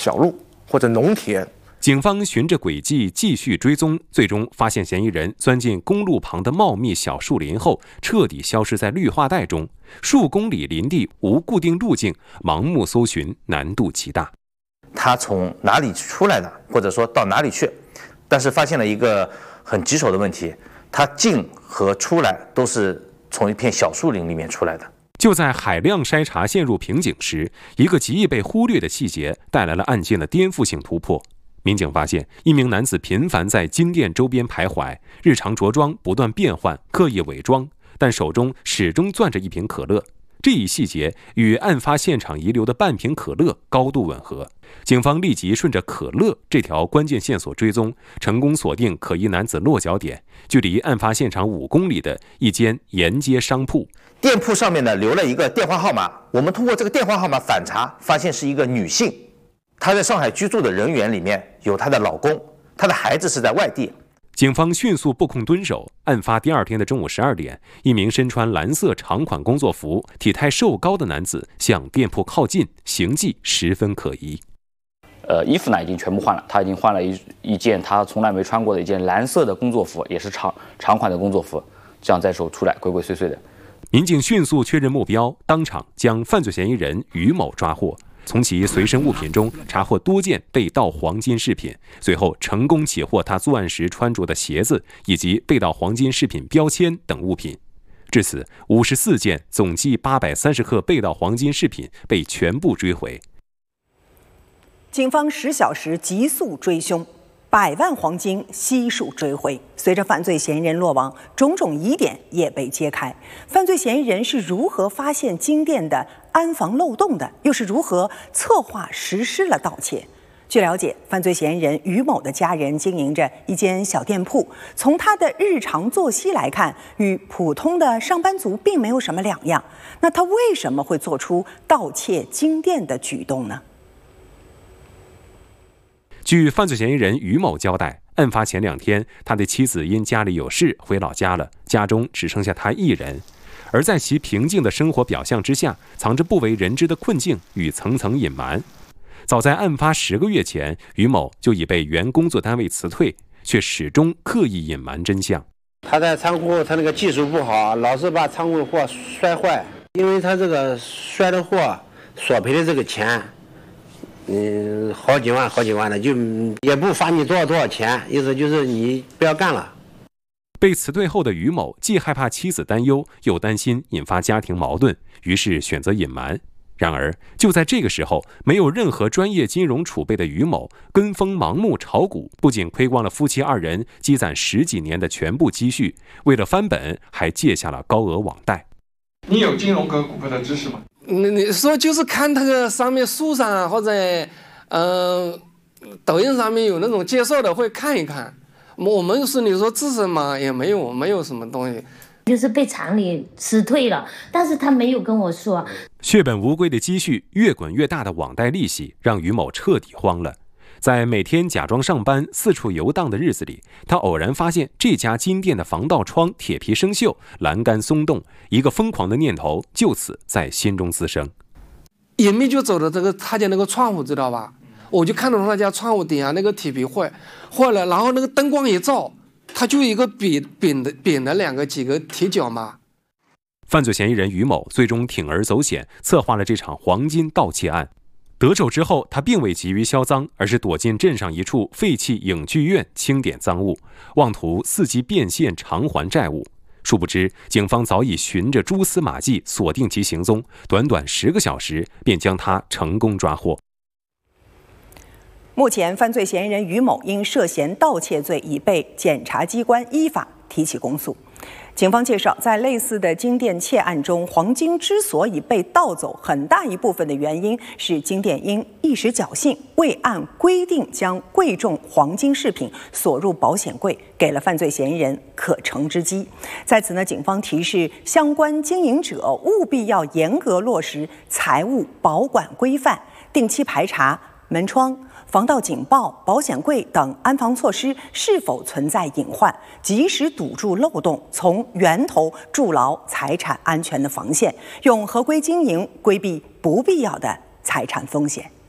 小路或者农田。 警方循着轨迹继续追踪，最终发现嫌疑人钻进公路旁的茂密小树林后，彻底消失在绿化带中。数公里林地无固定路径，盲目搜寻难度极大。 他从哪里出来的，或者说到哪里去？但是发现了一个很棘手的问题，他进和出来都是从一片小树林里面出来的。 就在海量筛查陷入瓶颈时，一个极易被忽略的细节带来了案件的颠覆性突破。民警发现，一名男子频繁在金店周边徘徊，日常着装不断变换，刻意伪装，但手中始终攥着一瓶可乐。这一细节与案发现场遗留的半瓶可乐高度吻合。警方立即顺着可乐这条关键线索追踪，成功锁定可疑男子落脚点，距离案发现场5公里的一间沿街商铺。 店铺上面呢留了一个电话号码，我们通过这个电话号码反查，发现是一个女性。她在上海居住的人员里面有她的老公，她的孩子是在外地。 警方迅速布控蹲守。案发第2天的中午12点，一名身穿蓝色长款工作服、体态瘦高的男子向店铺靠近，行迹十分可疑。 衣服呢已经全部换了，他已经换了一件他从来没穿过的一件蓝色的工作服，也是长款的工作服，这样在手出来鬼鬼祟祟的。 民警迅速确认目标，当场将犯罪嫌疑人于某抓获。从其随身物品中查获多件被盗黄金饰品，随后成功起获他作案时穿着的鞋子以及被盗黄金饰品标签等物品。至此，54件总计830克被盗黄金饰品被全部追回。 警方10小时急速追凶，100万黄金悉数追回。随着犯罪嫌疑人落网，种种疑点也被揭开。犯罪嫌疑人是如何发现金店的安防漏洞的？又是如何策划实施了盗窃？据了解，犯罪嫌疑人于某的家人经营着一间小店铺，从他的日常作息来看，与普通的上班族并没有什么两样。那他为什么会做出盗窃金店的举动呢？ 据犯罪嫌疑人于某交代，案发前2天，他的妻子因家里有事回老家了，家中只剩下他一人。而在其平静的生活表象之下，藏着不为人知的困境与层层隐瞒。早在案发10个月前，于某就已被原工作单位辞退，却始终刻意隐瞒真相。 他在仓库，他那个技术不好，老是把仓库的货摔坏，因为他这个摔的货索赔的这个钱。好几万的，就也不罚你多少钱，意思就是你不要干了。 被辞退后的于某既害怕妻子担忧，又担心引发家庭矛盾，于是选择隐瞒。然而就在这个时候，没有任何专业金融储备的于某跟风盲目炒股，不仅亏光了夫妻2人积攒10几年的全部积蓄，为了翻本还借下了高额网贷。 你有金融跟股票的知识吗？ 你说就是看那个上面书上啊，或者抖音上面有那种介绍的会看一看。我们是你说知识嘛，也没有什么东西， 就是被厂里辞退了，但是他没有跟我说。 血本无归的积蓄，越滚越大的网贷利息，让于某彻底慌了。在每天假装上班四处游荡的日子里，他偶然发现这家金店的防盗窗铁皮生锈，栏杆松动，一个疯狂的念头就此在心中滋生。 隐秘就走到这个他家那个窗户，知道吧？我就看到他家窗户顶下那个铁皮坏了，然后那个灯光一照，他就一个扁的几个铁脚嘛。 犯罪嫌疑人于某最终铤而走险，策划了这场黄金盗窃案。得手之后，他并未急于销赃，而是躲进镇上一处废弃影剧院清点赃物，妄图伺机变现偿还债务。殊不知，警方早已循着蛛丝马迹锁定其行踪，短短10个小时便将他成功抓获。 目前，犯罪嫌疑人于某因涉嫌盗窃罪已被检察机关依法提起公诉。警方介绍，在类似的金店窃案中，黄金之所以被盗走，很大一部分的原因是金店因一时侥幸，未按规定将贵重黄金饰品锁入保险柜，给了犯罪嫌疑人可乘之机。在此呢，警方提示相关经营者务必要严格落实财务保管规范，定期排查门窗、防盗警报、保险柜等安防措施是否存在隐患，及时堵住漏洞，从源头筑牢财产安全的防线，用合规经营规避不必要的财产风险。